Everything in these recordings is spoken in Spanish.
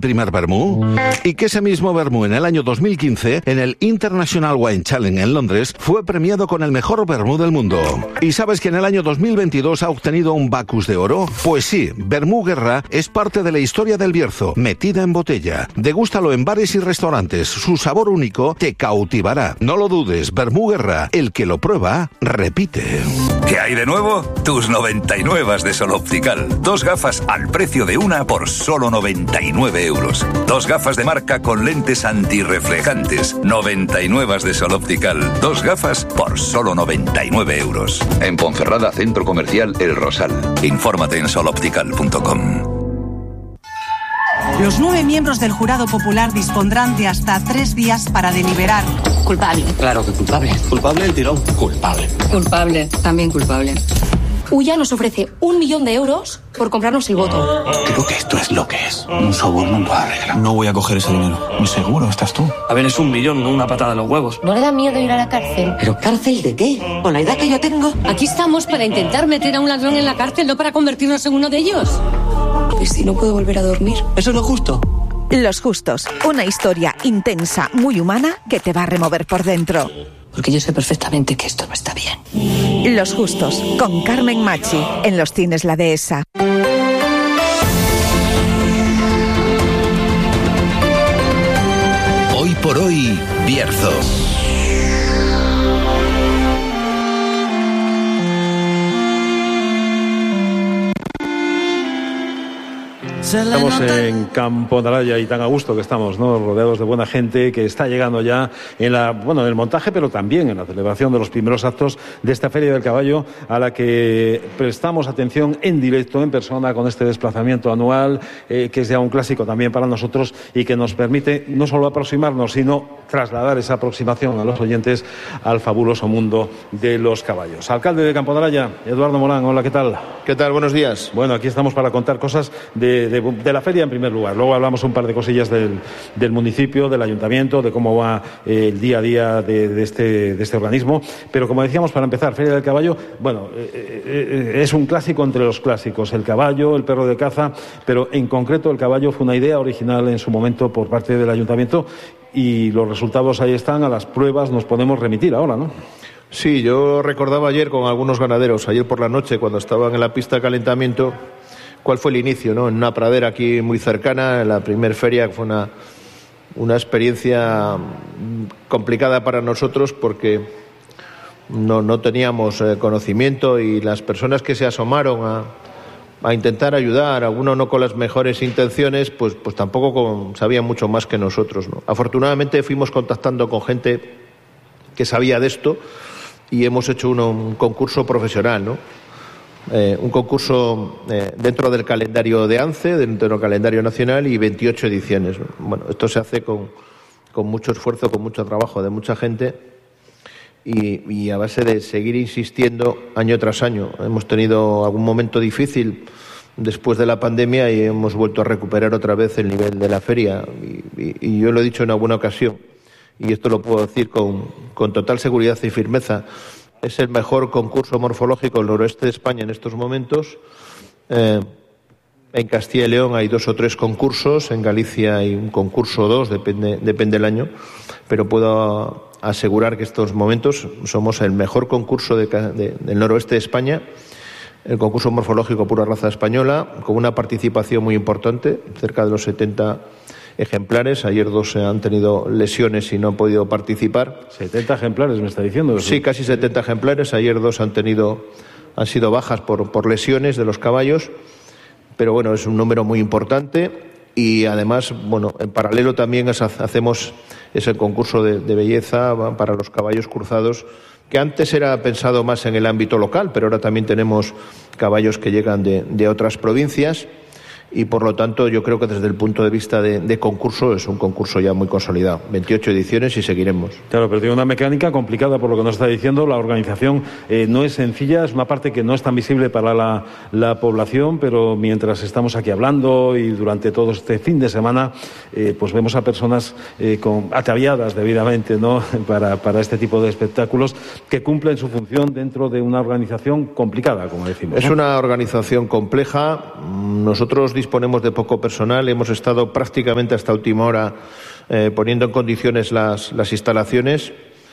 primer vermú? Y que ese mismo vermú en el año 2015, en el International Wine Challenge en Londres, fue premiado con el mejor vermú del mundo. ¿Y sabes que en el año 2022 ha obtenido un Bacus de oro? Pues sí, Vermú Guerra es parte de la historia del Bierzo, metida en botella. Degústalo en bares y restaurantes, su sabor único te cautivará. No lo dudes, Vermú Guerra, el que lo prueba, repite. ¿Qué hay de nuevo? Tus 99 de Sol Optical. 2 gafas al precio de una por solo 99 euros. 2 gafas de marca con lentes antirreflejantes. 99 de Sol Optical. 2 gafas por solo 99 euros. En Ponferrada, Centro Comercial El Rosal. Infórmate en soloptical.com. Los 9 miembros del jurado popular dispondrán de hasta 3 días para deliberar. Culpable. Claro que culpable. Culpable el tirón. Culpable. Culpable. También culpable. Ulla nos ofrece 1 millón de euros por comprarnos el voto. Creo que esto es lo que es. Un soborno lo arregla. No voy a coger ese dinero. ¿Muy seguro estás tú? A ver, es 1 millón, no una patada en los huevos. ¿No le da miedo ir a la cárcel? ¿Pero cárcel de qué? Con la edad que yo tengo. Aquí estamos para intentar meter a un ladrón en la cárcel, no para convertirnos en uno de ellos. ¿Y si no puedo volver a dormir? Eso es lo justo. Los Justos, una historia intensa, muy humana, que te va a remover por dentro. Porque yo sé perfectamente que esto no está bien. Los Justos, con Carmen Machi, en los cines La Dehesa. Hoy por hoy, Bierzo. Estamos en Campo de Araya y tan a gusto que estamos, ¿no? Rodeados de buena gente que está llegando ya en el montaje, pero también en la celebración de los primeros actos de esta Feria del Caballo, a la que prestamos atención en directo, en persona, con este desplazamiento anual, que es ya un clásico también para nosotros y que nos permite no solo aproximarnos, sino trasladar esa aproximación a los oyentes al fabuloso mundo de los caballos. Alcalde de Campo de Araya, Eduardo Morán, hola, ¿qué tal? ¿Qué tal? Buenos días. Bueno, aquí estamos para contar cosas de la feria en primer lugar. Luego hablamos un par de cosillas del municipio, del ayuntamiento, de cómo va el día a día de este organismo. Pero como decíamos, para empezar, Feria del Caballo, bueno, es un clásico entre los clásicos. El caballo, el perro de caza, pero en concreto el caballo fue una idea original en su momento por parte del ayuntamiento y los resultados ahí están, a las pruebas nos podemos remitir ahora, ¿no? Sí, yo recordaba ayer con algunos ganaderos, ayer por la noche, cuando estaban en la pista de calentamiento, cuál fue el inicio, ¿no? En una pradera aquí muy cercana, en la primer feria, que fue una experiencia complicada para nosotros porque no teníamos conocimiento y las personas que se asomaron a intentar ayudar, algunos no con las mejores intenciones, pues tampoco sabían mucho más que nosotros, ¿no? Afortunadamente fuimos contactando con gente que sabía de esto y hemos hecho un concurso profesional, ¿no? Un concurso dentro del calendario de ANCE, dentro del calendario nacional y 28 ediciones. Bueno, esto se hace con mucho esfuerzo, con mucho trabajo de mucha gente y a base de seguir insistiendo año tras año. Hemos tenido algún momento difícil después de la pandemia y hemos vuelto a recuperar otra vez el nivel de la feria y yo lo he dicho en alguna ocasión y esto lo puedo decir con total seguridad y firmeza. Es el mejor concurso morfológico del noroeste de España en estos momentos. En Castilla y León hay 2 o 3 concursos, en Galicia hay un concurso o 2, depende del año, pero puedo asegurar que estos momentos somos el mejor concurso del noroeste de España, el concurso morfológico pura raza española, con una participación muy importante, cerca de los 70 ejemplares. Ayer 2 han tenido lesiones y no han podido participar. 70 ejemplares, me está diciendo. Sí, casi 70 ejemplares. Ayer 2 han sido bajas por lesiones de los caballos, pero bueno, es un número muy importante y además, bueno, en paralelo también hacemos ese concurso de belleza para los caballos cruzados, que antes era pensado más en el ámbito local, pero ahora también tenemos caballos que llegan de otras provincias. Y por lo tanto yo creo que desde el punto de vista de concurso es un concurso ya muy consolidado, 28 ediciones y seguiremos. Claro, pero tiene una mecánica complicada por lo que nos está diciendo, la organización no es sencilla, es una parte que no es tan visible para la población, pero mientras estamos aquí hablando y durante todo este fin de semana pues vemos a personas ataviadas debidamente, ¿no? para este tipo de espectáculos que cumplen su función dentro de una organización complicada, como decimos, ¿no? Es una organización compleja. Nosotros disponemos de poco personal, hemos estado prácticamente hasta última hora poniendo en condiciones las instalaciones.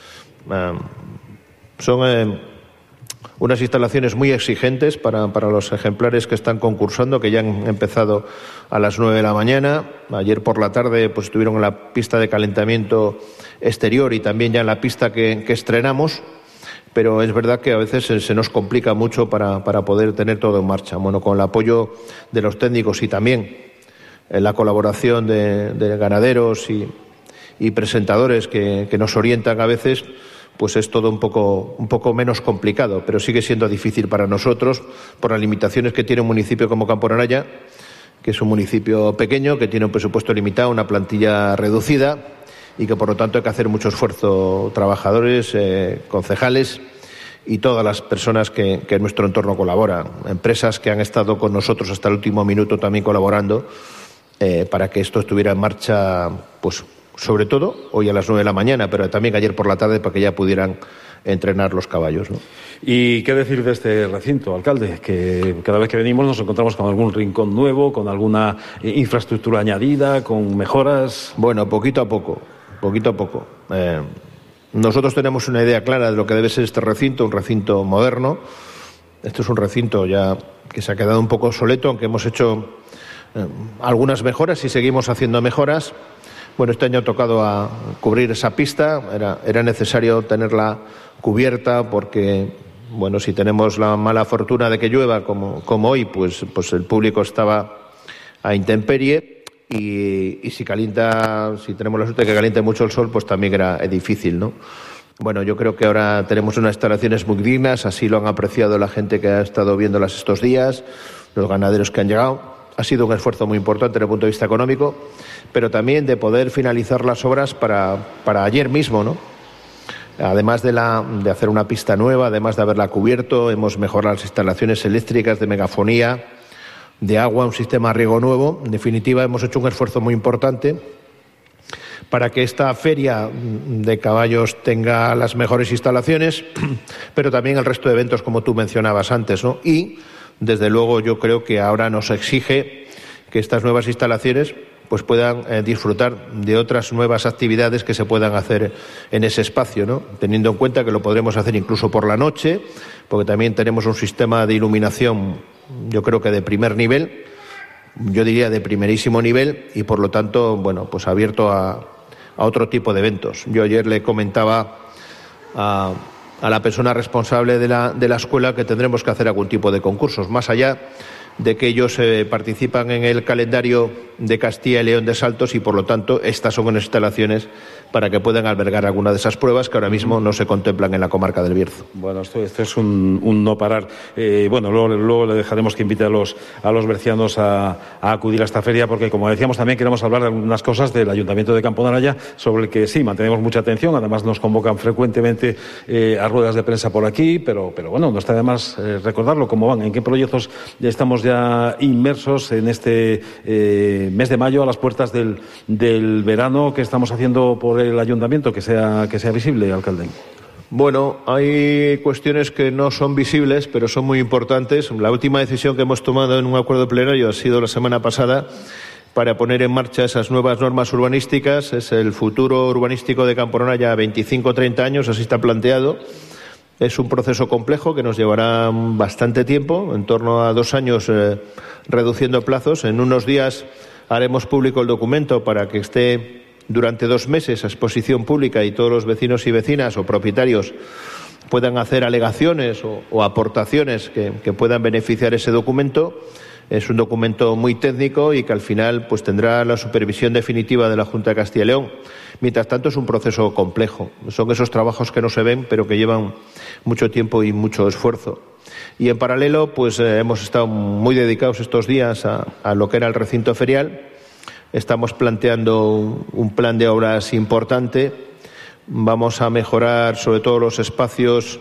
Son unas instalaciones muy exigentes para los ejemplares que están concursando, que ya han empezado a las 9 de la mañana. Ayer por la tarde pues estuvieron en la pista de calentamiento exterior y también ya en la pista que estrenamos. Pero es verdad que a veces se nos complica mucho para poder tener todo en marcha. Bueno, con el apoyo de los técnicos y también la colaboración de ganaderos y presentadores que nos orientan a veces, pues es todo un poco menos complicado, pero sigue siendo difícil para nosotros por las limitaciones que tiene un municipio como Camponaraya, que es un municipio pequeño, que tiene un presupuesto limitado, una plantilla reducida y que por lo tanto hay que hacer mucho esfuerzo, trabajadores, concejales y todas las personas que en nuestro entorno colaboran, empresas que han estado con nosotros hasta el último minuto también colaborando para que esto estuviera en marcha, pues sobre todo hoy a las 9 de la mañana, pero también ayer por la tarde para que ya pudieran entrenar los caballos, ¿no? ¿Y qué decir de este recinto, alcalde? Que cada vez que venimos nos encontramos con algún rincón nuevo, con alguna infraestructura añadida, con mejoras. Bueno, poquito a poco. Nosotros tenemos una idea clara de lo que debe ser este recinto, un recinto moderno. Esto es un recinto ya que se ha quedado un poco obsoleto, aunque hemos hecho algunas mejoras y seguimos haciendo mejoras. Bueno, este año ha tocado a cubrir esa pista, era necesario tenerla cubierta porque, bueno, si tenemos la mala fortuna de que llueva como hoy, pues el público estaba a intemperie. Y si tenemos la suerte de que caliente mucho el sol, pues también era difícil, ¿no? Bueno, yo creo que ahora tenemos unas instalaciones muy dignas, así lo han apreciado la gente que ha estado viéndolas estos días, los ganaderos que han llegado. Ha sido un esfuerzo muy importante desde el punto de vista económico, pero también de poder finalizar las obras para ayer mismo, ¿no? Además de hacer una pista nueva, además de haberla cubierto, hemos mejorado las instalaciones eléctricas, de megafonía, de agua, un sistema de riego nuevo. En definitiva, hemos hecho un esfuerzo muy importante para que esta feria de caballos tenga las mejores instalaciones, pero también el resto de eventos, como tú mencionabas antes, ¿no? Y, desde luego, yo creo que ahora nos exige que estas nuevas instalaciones pues puedan disfrutar de otras nuevas actividades que se puedan hacer en ese espacio, ¿no? Teniendo en cuenta que lo podremos hacer incluso por la noche, porque también tenemos un sistema de iluminación, yo creo que de primer nivel, yo diría de primerísimo nivel, y por lo tanto, bueno, pues abierto a otro tipo de eventos. Yo ayer le comentaba a la persona responsable de la escuela que tendremos que hacer algún tipo de concursos, más allá de que ellos participan en el calendario de Castilla y León de saltos y por lo tanto estas son unas instalaciones para que puedan albergar alguna de esas pruebas que ahora mismo no se contemplan en la comarca del Bierzo. Bueno, esto es un no parar. Bueno, luego le dejaremos que invite a los bercianos a acudir a esta feria, porque como decíamos también queremos hablar de algunas cosas del Ayuntamiento de Camponaraya, sobre el que sí mantenemos mucha atención. Además nos convocan frecuentemente a ruedas de prensa por aquí, pero bueno, no está de más recordarlo, cómo van, en qué proyectos estamos ya inmersos en este mes de mayo, a las puertas del verano, que estamos haciendo por el Ayuntamiento que sea visible, alcalde. Bueno, hay cuestiones que no son visibles, pero son muy importantes. La última decisión que hemos tomado en un acuerdo plenario ha sido la semana pasada para poner en marcha esas nuevas normas urbanísticas. Es el futuro urbanístico de Camponaraya a 25-30 años, así está planteado. Es un proceso complejo que nos llevará bastante tiempo, en torno a 2 años, reduciendo plazos. En unos días haremos público el documento para que esté durante 2 meses a exposición pública y todos los vecinos y vecinas o propietarios puedan hacer alegaciones o aportaciones que puedan beneficiar ese documento. Es un documento muy técnico y que al final pues tendrá la supervisión definitiva de la Junta de Castilla y León. Mientras tanto es un proceso complejo. Son esos trabajos que no se ven pero que llevan mucho tiempo y mucho esfuerzo. Y en paralelo pues hemos estado muy dedicados estos días a lo que era el recinto ferial. Estamos planteando un plan de obras importante. Vamos a mejorar sobre todo los espacios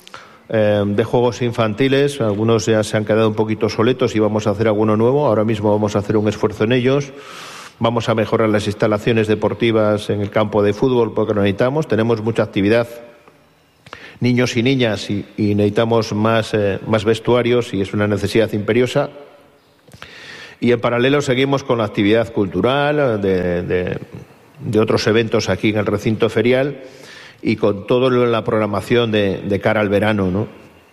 de juegos infantiles. Algunos ya se han quedado un poquito obsoletos y vamos a hacer alguno nuevo. Ahora mismo vamos a hacer un esfuerzo en ellos. Vamos a mejorar las instalaciones deportivas en el campo de fútbol porque lo necesitamos. Tenemos mucha actividad, niños y niñas, y necesitamos más vestuarios y es una necesidad imperiosa. Y en paralelo seguimos con la actividad cultural de otros eventos aquí en el recinto ferial y con toda la programación de cara al verano, ¿no?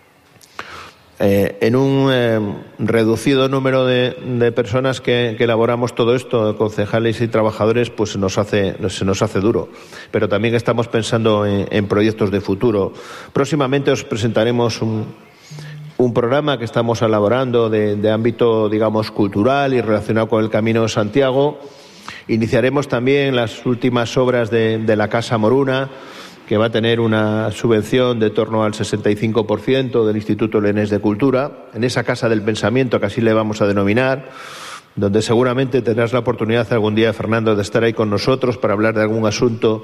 En un reducido número de personas que elaboramos todo esto, concejales y trabajadores, pues se nos hace duro. Pero también estamos pensando en proyectos de futuro. Próximamente os presentaremos un programa que estamos elaborando de ámbito, digamos, cultural y relacionado con el Camino de Santiago. Iniciaremos también las últimas obras de la Casa Moruna, que va a tener una subvención de torno al 65% del Instituto Leonés de Cultura, en esa Casa del Pensamiento, que así le vamos a denominar, donde seguramente tendrás la oportunidad algún día, Fernando, de estar ahí con nosotros para hablar de algún asunto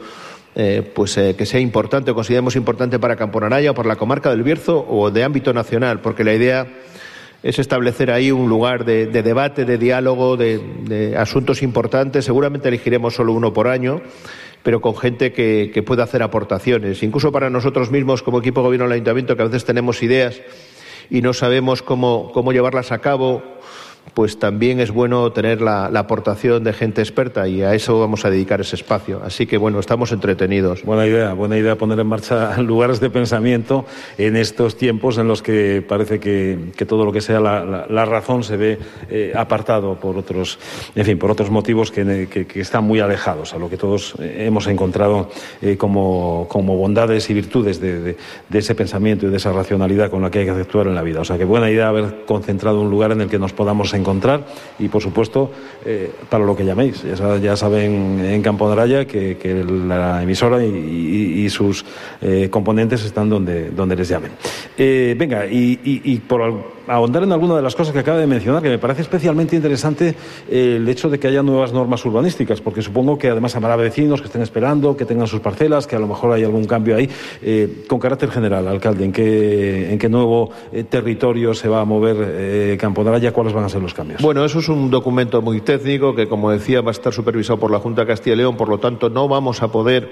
que sea importante o consideremos importante para Campo-Naraya o para la comarca del Bierzo o de ámbito nacional, porque la idea es establecer ahí un lugar de debate, de diálogo, de asuntos importantes. Seguramente elegiremos solo uno por año, pero con gente que pueda hacer aportaciones. Incluso para nosotros mismos, como equipo de gobierno del Ayuntamiento, que a veces tenemos ideas y no sabemos cómo llevarlas a cabo, pues también es bueno tener la aportación de gente experta, y a eso vamos a dedicar ese espacio. Así que, bueno, estamos entretenidos. Buena idea poner en marcha lugares de pensamiento en estos tiempos en los que parece que todo lo que sea la razón se ve apartado por otros motivos que están muy alejados a lo que todos hemos encontrado como bondades y virtudes de ese pensamiento y de esa racionalidad con la que hay que actuar en la vida. O sea que buena idea haber concentrado un lugar en el que nos podamos encontrar y, por supuesto, para lo que llaméis. Ya saben en Campo-Naraya que la emisora y sus componentes están donde les llamen. Venga, y por ahondar en alguna de las cosas que acaba de mencionar, que me parece especialmente interesante el hecho de que haya nuevas normas urbanísticas, porque supongo que además habrá vecinos que estén esperando, que tengan sus parcelas, que a lo mejor hay algún cambio ahí. Con carácter general, alcalde, ¿en qué nuevo territorio se va a mover Campo-Naraya? ¿Cuáles van a ser los cambios? Bueno, eso es un documento muy técnico que, como decía, va a estar supervisado por la Junta de Castilla y León, por lo tanto no vamos a poder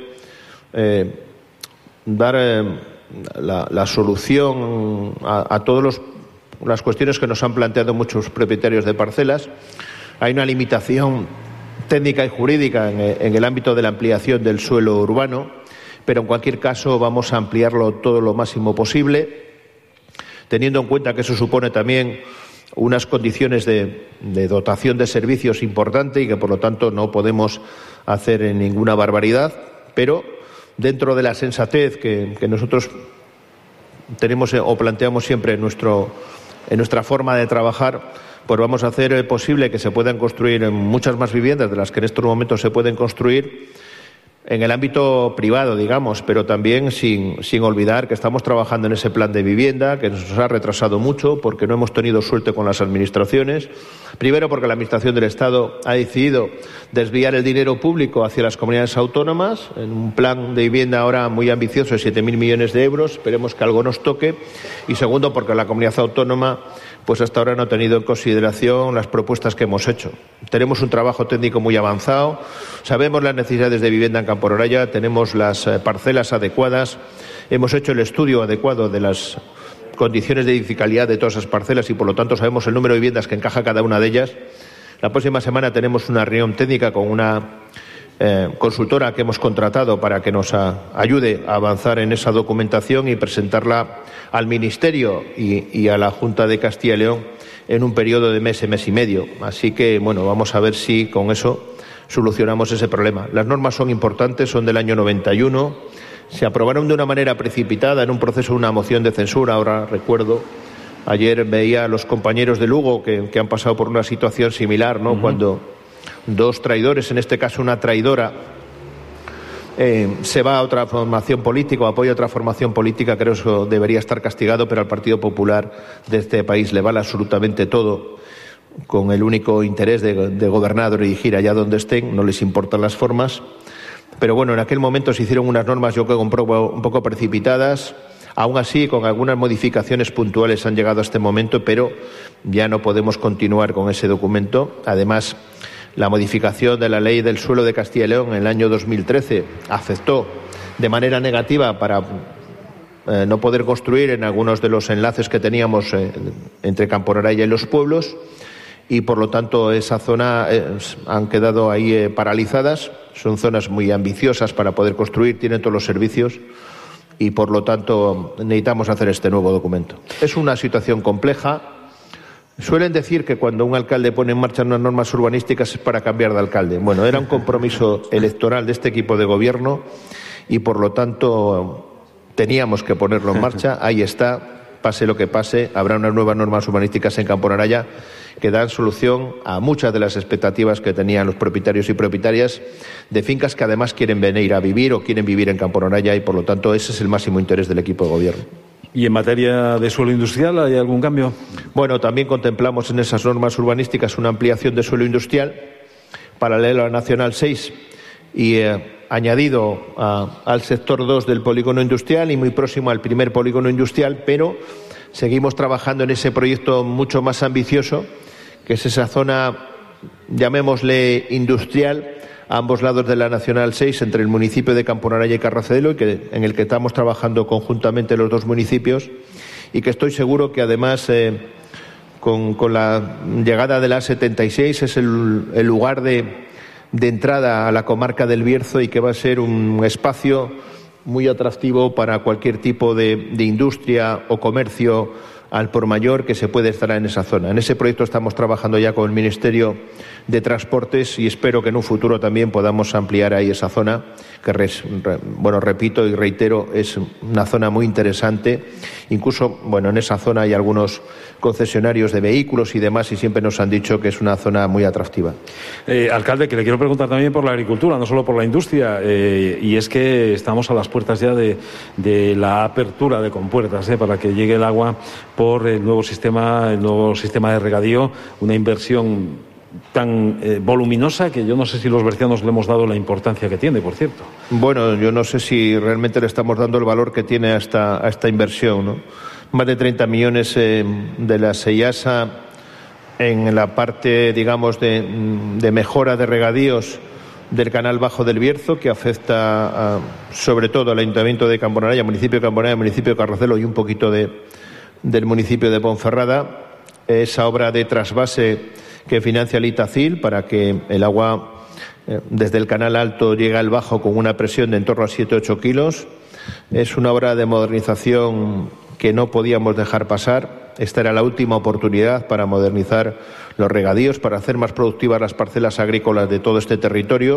dar la solución a todas las cuestiones que nos han planteado muchos propietarios de parcelas. Hay una limitación técnica y jurídica en el ámbito de la ampliación del suelo urbano, pero en cualquier caso vamos a ampliarlo todo lo máximo posible, teniendo en cuenta que eso supone también unas condiciones de dotación de servicios importante y que, por lo tanto, no podemos hacer ninguna barbaridad, pero dentro de la sensatez que nosotros tenemos o planteamos siempre en nuestra forma de trabajar, pues vamos a hacer posible que se puedan construir muchas más viviendas de las que en estos momentos se pueden construir en el ámbito privado, digamos, pero también sin olvidar que estamos trabajando en ese plan de vivienda, que nos ha retrasado mucho porque no hemos tenido suerte con las administraciones. Primero, porque la Administración del Estado ha decidido desviar el dinero público hacia las comunidades autónomas en un plan de vivienda ahora muy ambicioso de 7.000 millones de euros. Esperemos que algo nos toque. Y segundo, porque la comunidad autónoma pues hasta ahora no ha tenido en consideración las propuestas que hemos hecho. Tenemos un trabajo técnico muy avanzado, sabemos las necesidades de vivienda en Campo-Naraya, tenemos las parcelas adecuadas, hemos hecho el estudio adecuado de las condiciones de edificabilidad de todas esas parcelas y, por lo tanto, sabemos el número de viviendas que encaja cada una de ellas. La próxima semana tenemos una reunión técnica con una consultora que hemos contratado para que nos ayude a avanzar en esa documentación y presentarla al Ministerio y a la Junta de Castilla y León en un periodo de mes y medio. Así que, bueno, vamos a ver si con eso solucionamos ese problema. Las normas son importantes, son del año 91, se aprobaron de una manera precipitada en un proceso de una moción de censura. Ahora recuerdo, ayer veía a los compañeros de Lugo que han pasado por una situación similar, ¿no? Cuando dos traidores, en este caso una traidora, se va a otra formación política o apoya a otra formación política, creo que eso debería estar castigado, pero al Partido Popular de este país le vale absolutamente todo, con el único interés de gobernar o dirigir allá donde estén, no les importan las formas. Pero bueno, en aquel momento se hicieron unas normas, yo creo, un poco precipitadas. Aún así, con algunas modificaciones puntuales han llegado a este momento, pero ya no podemos continuar con ese documento. Además, la modificación de la Ley del Suelo de Castilla y León en el año 2013 afectó de manera negativa para no poder construir en algunos de los enlaces que teníamos entre Campo-Naraya y los pueblos. y por lo tanto esa zona han quedado ahí paralizadas. Son zonas muy ambiciosas para poder construir, tienen todos los servicios y por lo tanto necesitamos hacer este nuevo documento. Es una situación compleja. Suelen decir que cuando un alcalde pone en marcha unas normas urbanísticas es para cambiar de alcalde. Bueno, era un compromiso electoral de este equipo de gobierno y por lo tanto teníamos que ponerlo en marcha. Ahí está, pase lo que pase, habrá unas nuevas normas urbanísticas en Camponaraya que dan solución a muchas de las expectativas que tenían los propietarios y propietarias de fincas que además quieren venir a vivir o quieren vivir en Camponaraya y por lo tanto ese es el máximo interés del equipo de gobierno. ¿Y en materia de suelo industrial hay algún cambio? Bueno, también contemplamos en esas normas urbanísticas una ampliación de suelo industrial paralelo a la Nacional 6 y añadido al sector 2 del polígono industrial y muy próximo al primer polígono industrial, pero seguimos trabajando en ese proyecto mucho más ambicioso, que es esa zona, llamémosle industrial, a ambos lados de la Nacional 6, entre el municipio de Camponaraya y Carrocedelo, y en el que estamos trabajando conjuntamente los dos municipios, y que estoy seguro que además con la llegada de la A76 es el lugar de entrada a la comarca del Bierzo y que va a ser un espacio muy atractivo para cualquier tipo de industria o comercio al por mayor que se puede estar en esa zona. En ese proyecto estamos trabajando ya con el Ministerio de Transportes y espero que en un futuro también podamos ampliar ahí esa zona, que repito y reitero, es una zona muy interesante. Incluso, en esa zona hay algunos concesionarios de vehículos y demás y siempre nos han dicho que es una zona muy atractiva. Alcalde, que le quiero preguntar también por la agricultura, no solo por la industria, y es que estamos a las puertas ya de la apertura de compuertas para que llegue el agua por el nuevo sistema de regadío, una inversión tan voluminosa que yo no sé si los bercianos le hemos dado la importancia que tiene, por cierto. Bueno, yo no sé si realmente le estamos dando el valor que tiene a esta inversión, ¿no? Más de 30 millones de la SEIASA en la parte, digamos, de mejora de regadíos del canal bajo del Bierzo, que afecta sobre todo al Ayuntamiento de Camponaraya, municipio de Camponaraya, municipio de Carrocedelo y un poquito del municipio de Ponferrada. Esa obra de trasvase que financia el Itacil para que el agua desde el canal alto llegue al bajo con una presión de en torno a 7-8 kilos. Es una obra de modernización que no podíamos dejar pasar. Esta era la última oportunidad para modernizar los regadíos, para hacer más productivas las parcelas agrícolas de todo este territorio.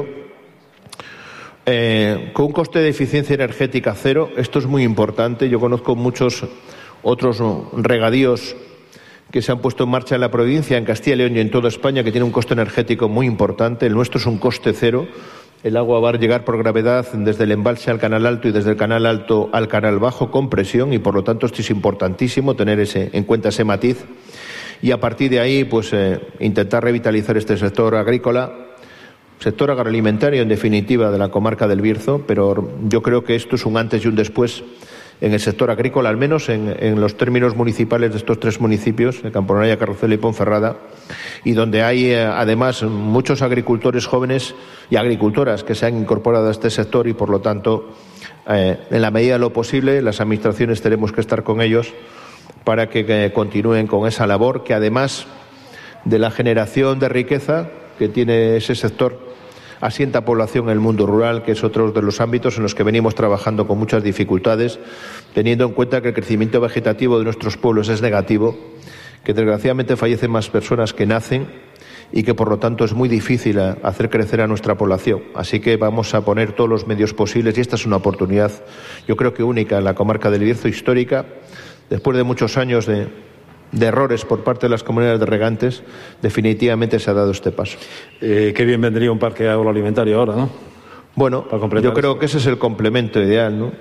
Con un coste de eficiencia energética cero, esto es muy importante. Yo conozco muchos otros regadíos que se han puesto en marcha en la provincia, en Castilla y León y en toda España, que tiene un coste energético muy importante. El nuestro es un coste cero. El agua va a llegar por gravedad desde el embalse al canal alto y desde el canal alto al canal bajo con presión y por lo tanto esto es importantísimo tener en cuenta ese matiz y a partir de ahí intentar revitalizar este sector agrícola, sector agroalimentario en definitiva de la comarca del Bierzo, pero yo creo que esto es un antes y un después en el sector agrícola, al menos en los términos municipales de estos tres municipios, de Camponaraya, Carrocedelo y Ponferrada, y donde hay además muchos agricultores jóvenes y agricultoras que se han incorporado a este sector y por lo tanto, en la medida de lo posible, las administraciones tenemos que estar con ellos para que continúen con esa labor que además de la generación de riqueza que tiene ese sector, asienta población en el mundo rural, que es otro de los ámbitos en los que venimos trabajando con muchas dificultades, teniendo en cuenta que el crecimiento vegetativo de nuestros pueblos es negativo, que desgraciadamente fallecen más personas que nacen y que por lo tanto es muy difícil hacer crecer a nuestra población. Así que vamos a poner todos los medios posibles y esta es una oportunidad, yo creo que única en la comarca del Bierzo, histórica, después de muchos años de errores por parte de las comunidades de regantes, definitivamente se ha dado este paso. Qué bien vendría un parque agroalimentario ahora, ¿no? Bueno, yo creo que ese es el complemento ideal, ¿no?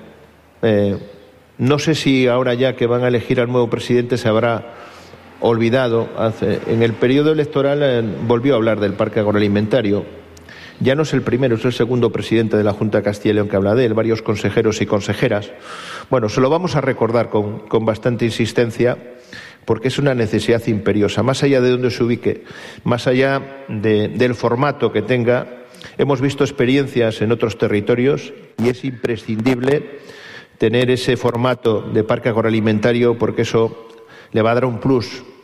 No sé si ahora ya que van a elegir al nuevo presidente se habrá olvidado. En el periodo electoral volvió a hablar del parque agroalimentario. Ya no es el primero, es el segundo presidente de la Junta de Castilla y León que habla de él, varios consejeros y consejeras. Bueno, se lo vamos a recordar con bastante insistencia, porque es una necesidad imperiosa. Más allá de donde se ubique, más allá del formato que tenga, hemos visto experiencias en otros territorios y es imprescindible tener ese formato de parque agroalimentario porque eso le va a dar un plus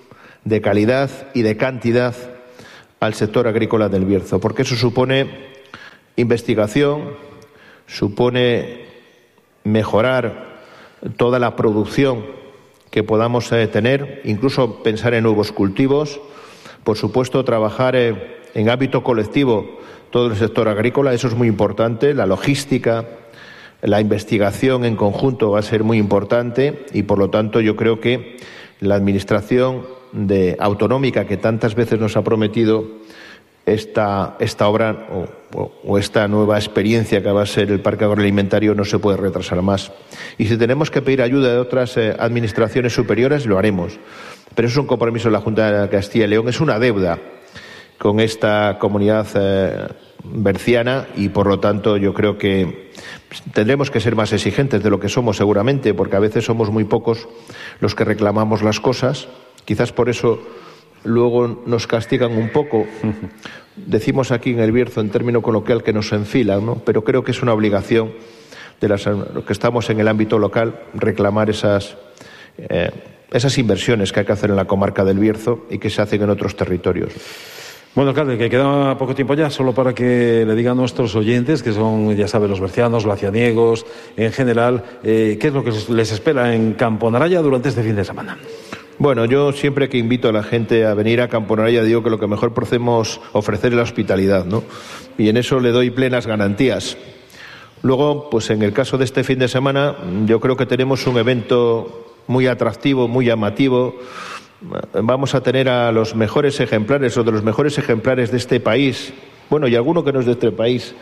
de calidad y de cantidad al sector agrícola del Bierzo, porque eso supone investigación, supone mejorar toda la producción que podamos tener, incluso pensar en nuevos cultivos, por supuesto trabajar en ámbito colectivo todo el sector agrícola, eso es muy importante, la logística, la investigación en conjunto va a ser muy importante y por lo tanto yo creo que la administración autonómica que tantas veces nos ha prometido esta obra o esta nueva experiencia que va a ser el parque agroalimentario no se puede retrasar más. Y si tenemos que pedir ayuda de otras administraciones superiores, lo haremos. Pero eso es un compromiso de la Junta de Castilla y León, es una deuda con esta comunidad berciana y por lo tanto yo creo que tendremos que ser más exigentes de lo que somos seguramente, porque a veces somos muy pocos los que reclamamos las cosas. Quizás por eso luego nos castigan un poco. Decimos aquí en el Bierzo, en término coloquial, que nos enfilan, ¿no? Pero creo que es una obligación de los que estamos en el ámbito local reclamar esas inversiones que hay que hacer en la comarca del Bierzo y que se hacen en otros territorios. Bueno, alcalde, que queda poco tiempo ya, solo para que le digan a nuestros oyentes, que son, ya saben, los bercianos, glacianiegos, en general, qué es lo que les espera en Camponaraya durante este fin de semana. Bueno, yo siempre que invito a la gente a venir a Camponaraya digo que lo que mejor podemos ofrecer es la hospitalidad, ¿no? Y en eso le doy plenas garantías. Luego, pues en el caso de este fin de semana, yo creo que tenemos un evento muy atractivo, muy llamativo. Vamos a tener a los mejores ejemplares o de los mejores ejemplares de este país, bueno, y alguno que no es de este país,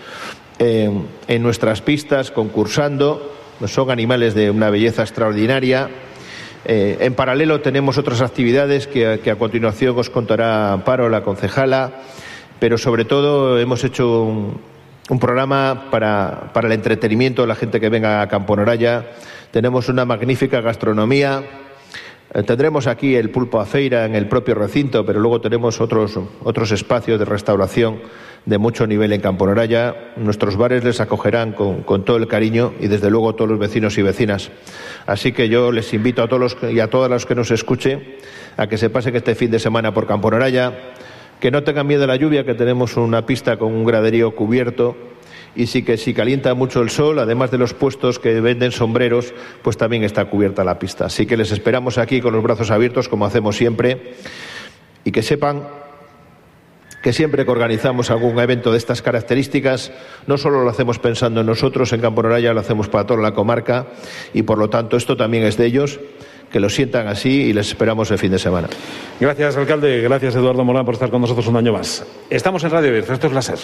en nuestras pistas concursando. Son animales de una belleza extraordinaria. En paralelo tenemos otras actividades que a continuación os contará Amparo, la concejala, pero sobre todo hemos hecho un programa para el entretenimiento de la gente que venga a Camponaraya. Tenemos una magnífica gastronomía. Tendremos aquí el pulpo a feira en el propio recinto, pero luego tenemos otros espacios de restauración de mucho nivel en Camponaraya. Nuestros bares les acogerán con todo el cariño y desde luego todos los vecinos y vecinas. Así que yo les invito a todos y a todas las que nos escuchen a que se pasen este fin de semana por Camponaraya, que no tengan miedo a la lluvia, que tenemos una pista con un graderío cubierto. Y sí que si calienta mucho el sol, además de los puestos que venden sombreros, pues también está cubierta la pista. Así que les esperamos aquí con los brazos abiertos, como hacemos siempre, y que sepan que siempre que organizamos algún evento de estas características, no solo lo hacemos pensando en nosotros, en Camponaraya, lo hacemos para toda la comarca, y por lo tanto esto también es de ellos, que lo sientan así y les esperamos el fin de semana. Gracias, alcalde. Gracias, Eduardo Morán, por estar con nosotros un año más. Estamos en Radio Bierzo, esto es la SER.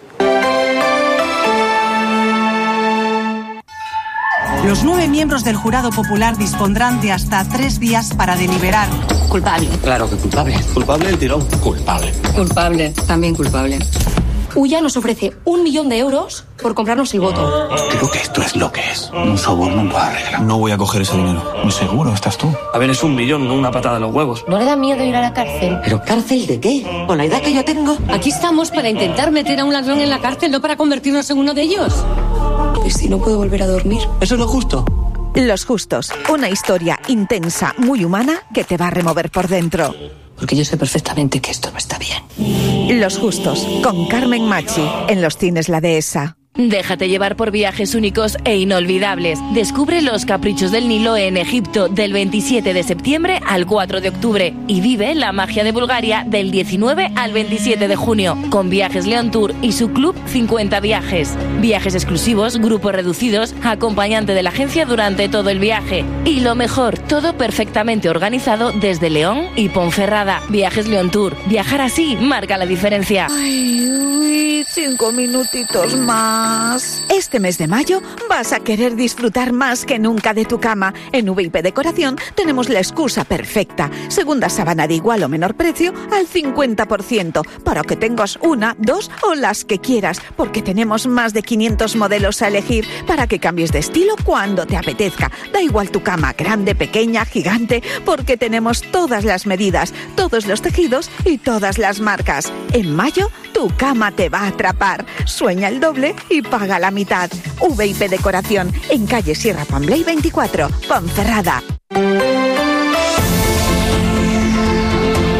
Los 9 miembros del jurado popular dispondrán de hasta 3 días para deliberar. Culpable. Claro que culpable. Culpable el tirón. Culpable. Culpable. También culpable. Ulla nos ofrece 1 millón de euros por comprarnos el voto. Creo que esto es lo que es. Un soborno en toda regla. No voy a coger ese dinero. ¿Muy seguro estás tú? A ver, es 1 millón, no una patada en los huevos. ¿No le da miedo ir a la cárcel? ¿Pero cárcel de qué? Con la edad que yo tengo. Aquí estamos para intentar meter a un ladrón en la cárcel, no para convertirnos en uno de ellos. ¿Y si no puedo volver a dormir? Eso es lo justo. Los Justos, una historia intensa, muy humana, que te va a remover por dentro. Porque yo sé perfectamente que esto no está bien. Los Justos, con Carmen Machi, en los cines La Dehesa. Déjate llevar por viajes únicos e inolvidables. Descubre los caprichos del Nilo en Egipto del 27 de septiembre al 4 de octubre y vive la magia de Bulgaria del 19 al 27 de junio con Viajes León Tour y su club 50 viajes. Viajes exclusivos, grupos reducidos, acompañante de la agencia durante todo el viaje. Y lo mejor, todo perfectamente organizado desde León y Ponferrada. Viajes León Tour. Viajar así marca la diferencia. Ay, 5 minutitos más. Este mes de mayo vas a querer disfrutar más que nunca de tu cama. En VIP Decoración tenemos la excusa perfecta. Segunda sábana de igual o menor precio al 50%, para que tengas una, 2 o las que quieras, porque tenemos más de 500 modelos a elegir para que cambies de estilo cuando te apetezca. Da igual tu cama, grande, pequeña, gigante, porque tenemos todas las medidas, todos los tejidos y todas las marcas. En mayo tu cama te va a atrapar. Sueña el doble y paga la mitad. VIP Decoración, en calle Sierra Pambley 24, Ponferrada.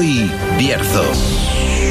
y Bierzo.